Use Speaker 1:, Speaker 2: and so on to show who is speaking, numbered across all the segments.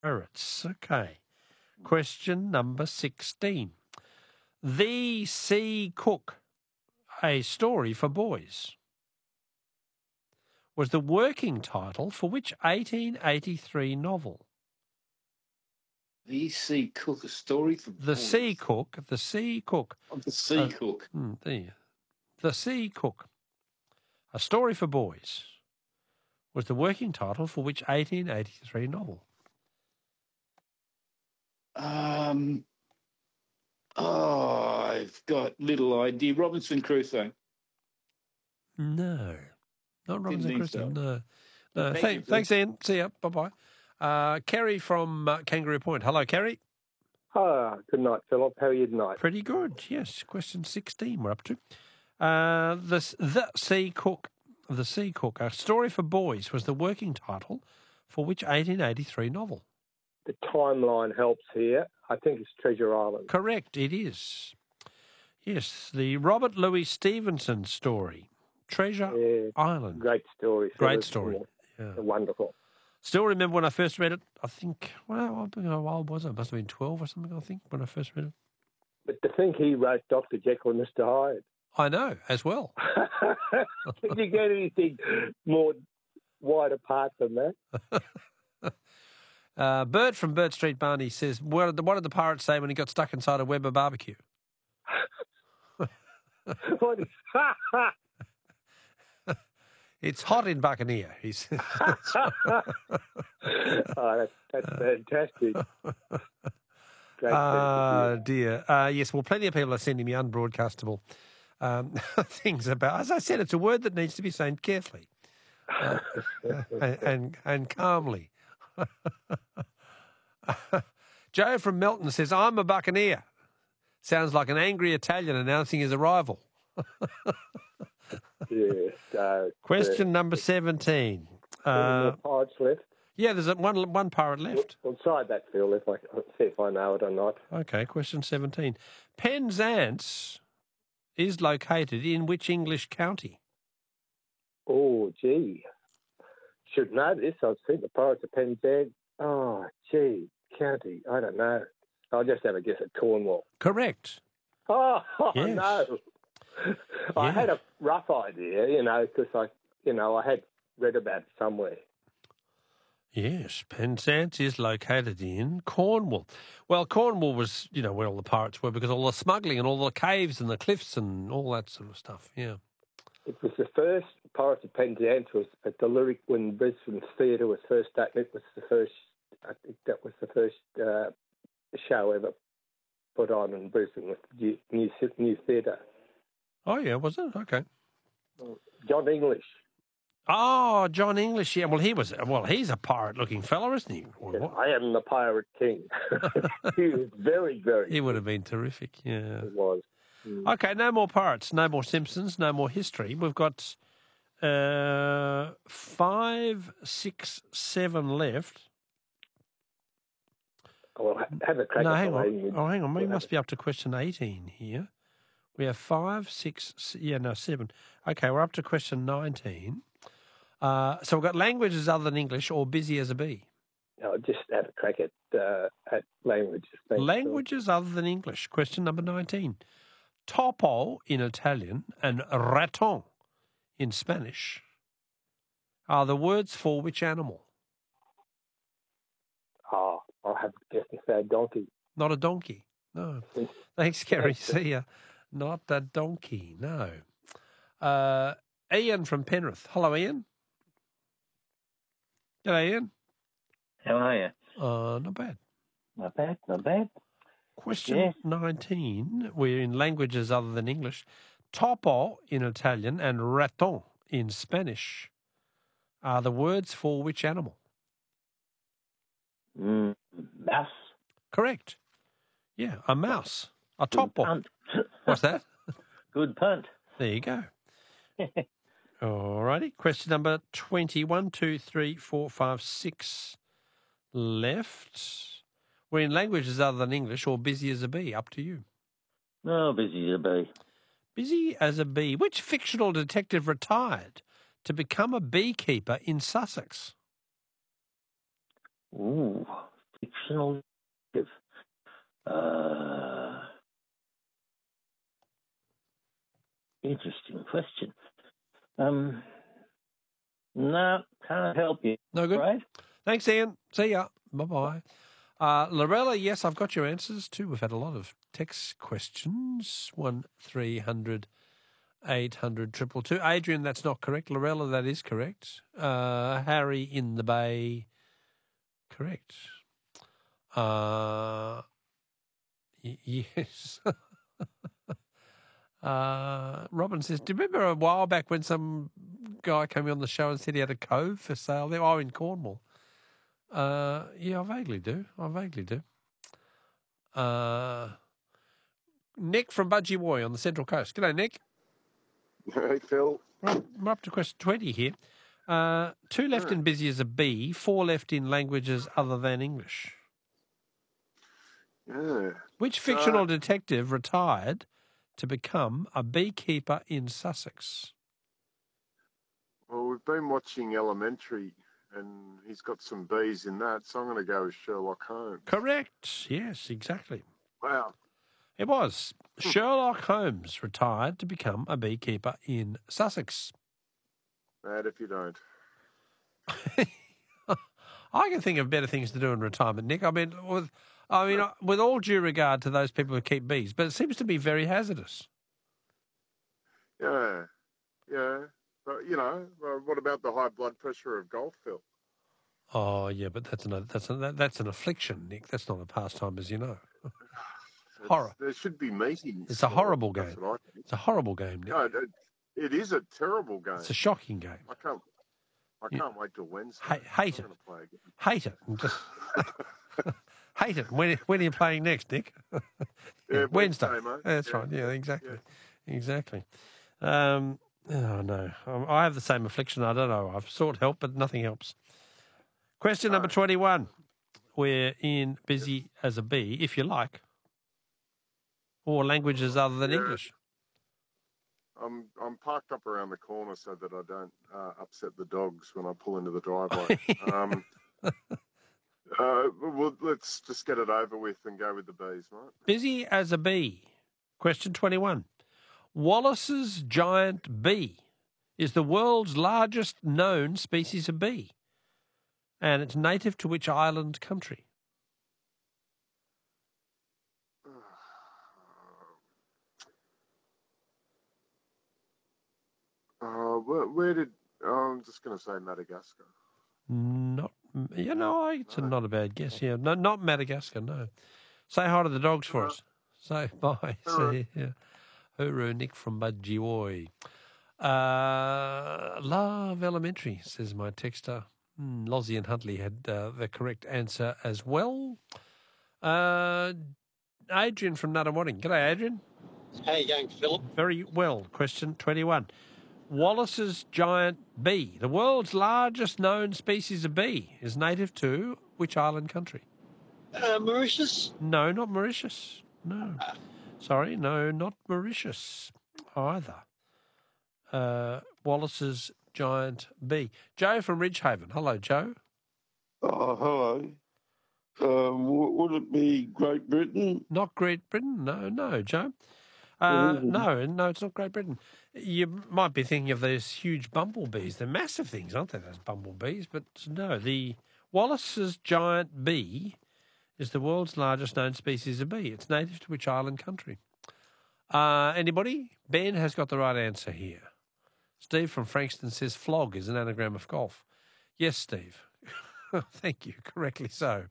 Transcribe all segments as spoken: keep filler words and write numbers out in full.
Speaker 1: Pirates. Okay. Question number sixteen. The Sea Cook, a story for boys, was the working title for which eighteen eighty-three novel?
Speaker 2: The Sea Cook, a story for
Speaker 1: The
Speaker 2: boys.
Speaker 1: Sea Cook, the Sea Cook.
Speaker 2: Oh, the Sea
Speaker 1: Uh,
Speaker 2: Cook.
Speaker 1: Mm, there. The Sea Cook, a story for boys, was the working title for which eighteen eighty-three novel?
Speaker 2: Um, oh, I've got little idea. Robinson Crusoe.
Speaker 1: No, not Robinson
Speaker 2: think
Speaker 1: Crusoe.
Speaker 2: so.
Speaker 1: No, no.
Speaker 2: Thank
Speaker 1: Thank-
Speaker 2: you, Phil.
Speaker 1: thanks, Ian. See ya. Bye bye. Uh, Kerry from uh, Kangaroo Point. Hello, Kerry.
Speaker 3: Ah, good night, Philip. How are you tonight?
Speaker 1: Pretty good. Yes. Question sixteen. We're up to. Uh, the the Sea Cook, the Sea Cook, a story for boys, was the working title for which eighteen eighty-three novel?
Speaker 3: The timeline helps here. I think it's Treasure Island.
Speaker 1: Correct. It is. Yes, the Robert Louis Stevenson story, Treasure
Speaker 3: Yeah,
Speaker 1: Island.
Speaker 3: great story.
Speaker 1: Great
Speaker 3: Philip.
Speaker 1: story. Yeah.
Speaker 3: Wonderful.
Speaker 1: Still remember when I first read it. I think, well, how old was I? Must have been twelve or something, I think, when I first read it.
Speaker 3: But to think he wrote Doctor Jekyll and Mister Hyde.
Speaker 1: I know, as well.
Speaker 3: Did you get anything more wide apart than that?
Speaker 1: Uh, Bert from Bert Street Barney says, what did, the, what did the pirate say when he got stuck inside a Weber barbecue?
Speaker 3: What is-
Speaker 1: It's hot in Buccaneer, he says.
Speaker 3: oh, that's, that's fantastic. Great
Speaker 1: Ah, dear. Uh, yes, well, plenty of people are sending me unbroadcastable um, things about. As I said, it's a word that needs to be said carefully uh, and, and and calmly. Joe from Melton says, "I'm a buccaneer." Sounds like an angry Italian announcing his arrival.
Speaker 3: Yes. Uh,
Speaker 1: Question number seventeen.
Speaker 3: uh,
Speaker 1: Uh,
Speaker 3: pirates left.
Speaker 1: yeah, there's a, one one pirate left.
Speaker 3: We'll try that, Phil, if I see if I know it or not.
Speaker 1: Okay, question seventeen. Penzance is located in which English county?
Speaker 3: Oh, gee. Should know this. I've seen the Pirates of Penzance. Oh, gee. County. I don't know. I'll just have a guess at Cornwall.
Speaker 1: Correct.
Speaker 3: Oh,
Speaker 1: Yes.
Speaker 3: no. I
Speaker 1: Yes.
Speaker 3: had a rough idea, you know, because I, you know, I had read about it somewhere.
Speaker 1: Yes, Penzance is located in Cornwall. Well, Cornwall was, you know, where all the pirates were because all the smuggling and all the caves and the cliffs and all that sort of stuff, yeah.
Speaker 3: It was the first Pirates of Penzance was at the Lyric when Brisbane Theatre was first starting. It was the first, I think that was the first uh, show ever put on in Brisbane with the new, new theatre.
Speaker 1: Oh, yeah, was it? Okay.
Speaker 3: John English.
Speaker 1: Oh, John English, yeah. Well, he was, well, he's a pirate-looking fella, isn't he? Or what?
Speaker 3: I am the Pirate King. He was very, very
Speaker 1: He would have been terrific, yeah.
Speaker 3: It was.
Speaker 1: Okay, no more pirates, no more Simpsons, no more history. We've got uh, five, six, seven left.
Speaker 3: Well, have a crack
Speaker 1: No,
Speaker 3: at
Speaker 1: hang
Speaker 3: the
Speaker 1: on.
Speaker 3: lady.
Speaker 1: Oh, hang on. We must be up to question eighteen here. We have five, six, s- yeah, no, seven. Okay, we're up to question nineteen. Uh, so we've got languages other than English or busy as a bee.
Speaker 3: I'll just have a crack at uh, at languages. Thanks,
Speaker 1: Languages other than English. Question number nineteen. Topo in Italian and raton in Spanish are the words for which animal?
Speaker 3: Oh, I'll have to guess and say donkey.
Speaker 1: Not a donkey. No. Thanks, Kerry. See ya. Not a donkey. No. Uh, Ian from Penrith. Hello, Ian. G'day, Ian.
Speaker 4: How are you?
Speaker 1: Uh, not bad.
Speaker 4: Not bad, not bad.
Speaker 1: Question
Speaker 4: Yeah.
Speaker 1: nineteen. We're in languages other than English. Topo in Italian and raton in Spanish are the words for which animal?
Speaker 4: Mm, mouse.
Speaker 1: Correct. Yeah, a mouse. A
Speaker 4: Good
Speaker 1: topo.
Speaker 4: punt.
Speaker 1: What's that?
Speaker 4: Good punt.
Speaker 1: There you go. All righty. Question number twenty. One, two, three, four, five, six left. We're in languages other than English or busy as a bee. Up to you.
Speaker 4: No, busy to be.
Speaker 1: Busy as a bee. Which fictional detective retired to become a beekeeper in Sussex?
Speaker 4: Ooh, fictional detective. Uh, interesting question. Um, no, can't help you.
Speaker 1: No good?
Speaker 4: Right?
Speaker 1: Thanks, Ian. See ya. Bye-bye. Uh, Lorella, yes, I've got your answers too. We've had a lot of text questions. One three hundred eight hundred triple two. Adrian, that's not correct. Lorella, that is correct. Uh, Harry in the Bay, correct. Uh, y- yes. uh, Robin says, do you remember a while back when some guy came on the show and said he had a cove for sale there? Oh, in Cornwall. Uh, yeah, I vaguely do. I vaguely do. Uh, Nick from Budgie Woy on the Central Coast. G'day, Nick.
Speaker 5: Hey, Phil.
Speaker 1: Right, we're up to question twenty here. Uh, two left
Speaker 5: Yeah.
Speaker 1: in busy as a bee, four left in languages other than English.
Speaker 5: Yeah.
Speaker 1: Which
Speaker 5: So-
Speaker 1: fictional detective retired to become a beekeeper in Sussex?
Speaker 5: Well, we've been watching Elementary, and he's got some bees in that, so I'm going to go with Sherlock Holmes.
Speaker 1: Correct. Yes, exactly.
Speaker 5: Wow.
Speaker 1: It was. Sherlock Holmes retired to become a beekeeper in Sussex.
Speaker 5: Mad if you don't.
Speaker 1: I can think of better things to do in retirement, Nick. I mean, with, I mean, with all due regard to those people who keep bees, but it seems to be very hazardous.
Speaker 5: Yeah. Yeah. But, you know, uh, what about the high blood pressure of golf, Phil?
Speaker 1: Oh, yeah, but that's an that's an, that's an affliction, Nick. That's not a pastime, as you know.
Speaker 5: It's-
Speaker 1: Horror.
Speaker 5: There should be meetings.
Speaker 1: It's a
Speaker 5: for it.
Speaker 1: horrible
Speaker 5: That's
Speaker 1: game.
Speaker 5: what I think.
Speaker 1: It's a horrible game, Nick.
Speaker 5: No, it, it is a terrible game.
Speaker 1: It's a shocking game.
Speaker 5: I can't. I
Speaker 1: Yeah.
Speaker 5: can't wait till Wednesday.
Speaker 1: Ha- hate
Speaker 5: I'm
Speaker 1: it.
Speaker 5: gonna play again.
Speaker 1: Hate it. And just hate it. When when are you playing next, Nick?
Speaker 5: Yeah,
Speaker 1: Wednesday.
Speaker 5: Wednesday, mate.
Speaker 1: That's
Speaker 5: Yeah.
Speaker 1: right. Yeah, exactly. Exactly. Um, oh, no. Um, I have the same affliction. I don't know. I've sought help, but nothing helps. Question number
Speaker 5: No.
Speaker 1: twenty-one. We're in busy as a bee, if you like, or languages other than
Speaker 5: Yeah.
Speaker 1: English.
Speaker 5: I'm I'm parked up around the corner so that I don't uh, upset the dogs when I pull into the driveway. um, uh, well, let's just get it over with and go with the bees, mate.
Speaker 1: Busy as a bee. Question twenty-one. Wallace's giant bee is the world's largest known species of bee, and it's native to which island country?
Speaker 5: Uh, where, where did oh, I'm just going to say Madagascar.
Speaker 1: Not, you know, it's a,
Speaker 5: No.
Speaker 1: not a bad guess. Yeah, no, not Madagascar. No. Say hi to the dogs for
Speaker 5: No.
Speaker 1: us. Say bye.
Speaker 5: Hooroo.
Speaker 1: Say, yeah. Hooroo, Nick from Budgie. Uh, love Elementary, says my texter. Mm, Lozzie and Huntley had uh, the correct answer as well. Uh, Adrian from Nuttawading. G'day, Adrian.
Speaker 6: How you going, Philip?
Speaker 1: Very well. Question twenty-one. Wallace's giant bee, the world's largest known species of bee, is native to which island country?
Speaker 6: Uh, Mauritius?
Speaker 1: No, not Mauritius. No.
Speaker 6: Uh,
Speaker 1: Sorry, no, not Mauritius either. Uh, Wallace's giant bee. Joe from Ridgehaven. Hello, Joe.
Speaker 7: Oh, hello. Um, w- would it be Great Britain?
Speaker 1: Not Great Britain. No, no, Joe. Uh,
Speaker 7: Mhm.
Speaker 1: no, no, it's not Great Britain. You might be thinking of those huge bumblebees. They're massive things, aren't they, those bumblebees? But no, the Wallace's giant bee is the world's largest known species of bee. It's native to which island country? Uh, anybody? Ben has got the right answer here. Steve from Frankston says flog is an anagram of golf. Yes, Steve. Thank you. Correctly so.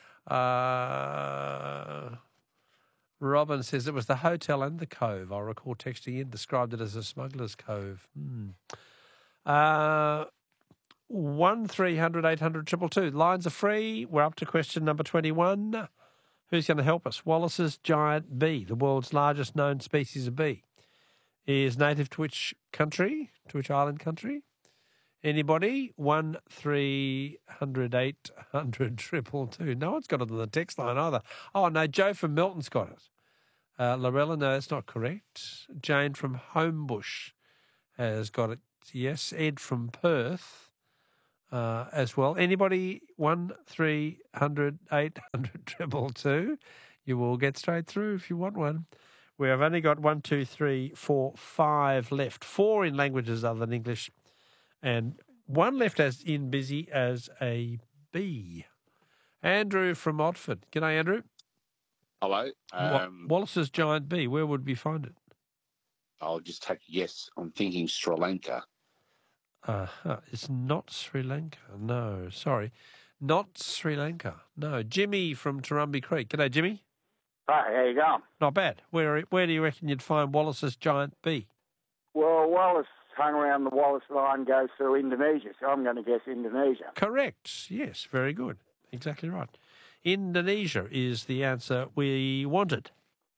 Speaker 1: Uh, Robin says it was the hotel and the cove. I recall texting in, described it as a smuggler's cove. Hmm. Uh, one three hundred eight hundred triple two. Lines are free. We're up to question number twenty-one. Who's going to help us? Wallace's giant bee, the world's largest known species of bee, is native to which country? To which island country? Anybody? One three hundred eight hundred triple two. No one's got it on the text line either. Oh no, Joe from Milton's got it. Uh, Lorella, no, that's not correct. Jane from Homebush has got it. Yes, Ed from Perth. uh, as well. Anybody? One three hundred eight hundred triple two. You will get straight through if you want one. We have only got one, two, three, four, five left. Four in languages other than English, and one left as in busy as a bee. Andrew from Otford. G'day, Andrew.
Speaker 8: Hello. Um,
Speaker 1: Wallace's giant bee. Where would we find it?
Speaker 8: I'll just take a guess. I'm thinking Sri Lanka.
Speaker 1: Uh-huh. It's not Sri Lanka. No, sorry. Not Sri Lanka. No. Jimmy from Turumbi Creek. G'day, Jimmy.
Speaker 9: Hi, how you going?
Speaker 1: Not bad. Where where do you reckon you'd find Wallace's giant bee?
Speaker 9: Well, Wallace hung around the Wallace line, goes through Indonesia, so I'm going to guess Indonesia.
Speaker 1: Correct. Yes, very good. Exactly right. Indonesia is the answer we wanted.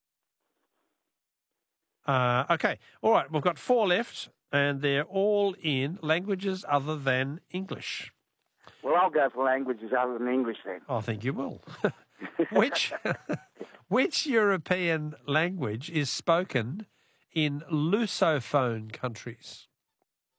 Speaker 1: Uh, okay. All right. We've got four left, and they're all in languages other than English.
Speaker 9: Well, I'll go for languages other than English then.
Speaker 1: I think you will. which, which European language is spoken in Lusophone countries?